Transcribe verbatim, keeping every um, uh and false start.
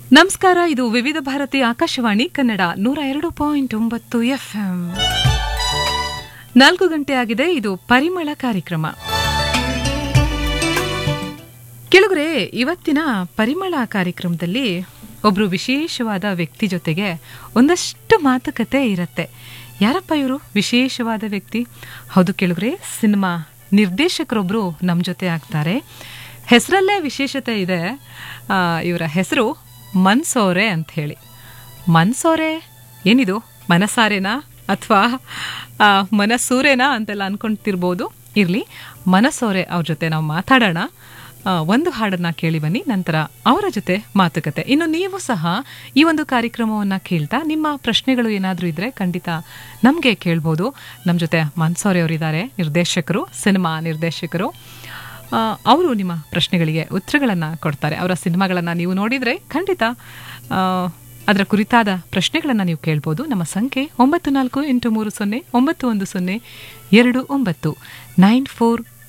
ನಮಸ್ಕಾರ, ಇದು ವಿವಿಧ ಭಾರತಿ ಆಕಾಶವಾಣಿ ಕನ್ನಡ ನೂರ ಎರಡು ಪಾಯಿಂಟ್ ಒಂಬತ್ತು ಎಫ್ಎಂ. ನಾಲ್ಕು ಗಂಟೆ ಆಗಿದೆ. ಇದು ಪರಿಮಳ ಕಾರ್ಯಕ್ರಮ. ಕೆಳಗರೆ ಇವತ್ತಿನ ಪರಿಮಳ ಕಾರ್ಯಕ್ರಮದಲ್ಲಿ ಒಬ್ರು ವಿಶೇಷವಾದ ವ್ಯಕ್ತಿ ಜೊತೆಗೆ ಒಂದಷ್ಟು ಮಾತುಕತೆ ಇರತ್ತೆ. ಯಾರಪ್ಪ ಇವರು ವಿಶೇಷವಾದ ವ್ಯಕ್ತಿ? ಹೌದು ಕೆಳಗರೆ, ಸಿನಿಮಾ ನಿರ್ದೇಶಕರೊಬ್ರು ನಮ್ಮ ಜೊತೆ ಆಗ್ತಾರೆ. ಹೆಸರಲ್ಲೇ ವಿಶೇಷತೆ ಇದೆ. ಇವರ ಹೆಸರು ಮನ್ಸೋರೆ ಅಂತ ಹೇಳಿ. ಮನ್ಸೋರೆ ಏನಿದು, ಮನಸಾರೆನಾ ಅಥವಾ ಮನಸೂರೆನಾ ಅಂತೆಲ್ಲ ಅನ್ಕೊಂತಿರ್ಬೋದು. ಇರಲಿ, ಮನಸೋರೆ ಅವ್ರ ಜೊತೆ ನಾವು ಮಾತಾಡೋಣ. ಒಂದು ಹಾಡನ್ನ ಕೇಳಿ ಬನ್ನಿ, ನಂತರ ಅವರ ಜೊತೆ ಮಾತುಕತೆ. ಇನ್ನು ನೀವು ಸಹ ಈ ಒಂದು ಕಾರ್ಯಕ್ರಮವನ್ನು ಕೇಳ್ತಾ ನಿಮ್ಮ ಪ್ರಶ್ನೆಗಳು ಏನಾದರೂ ಇದ್ದರೆ ಖಂಡಿತ ನಮಗೆ ಕೇಳ್ಬೋದು. ನಮ್ಮ ಜೊತೆ ಮನ್ಸೋರೆ ಅವರಿದ್ದಾರೆ, ನಿರ್ದೇಶಕರು, ಸಿನಿಮಾ ನಿರ್ದೇಶಕರು. ಅವರು ನಿಮ್ಮ ಪ್ರಶ್ನೆಗಳಿಗೆ ಉತ್ತರಗಳನ್ನು ಕೊಡ್ತಾರೆ. ಅವರ ಸಿನಿಮಾಗಳನ್ನು ನೀವು ನೋಡಿದರೆ ಖಂಡಿತ ಅದರ ಕುರಿತಾದ ಪ್ರಶ್ನೆಗಳನ್ನು ನೀವು ಕೇಳ್ಬೋದು. ನಮ್ಮ ಸಂಖ್ಯೆ ಒಂಬತ್ತು ನಾಲ್ಕು ಎಂಟು ಮೂರು ಸೊನ್ನೆ ಒಂಬತ್ತು ಒಂದು ಸೊನ್ನೆ ಎರಡು ಒಂಬತ್ತು ನೈನ್ ಫೋರ್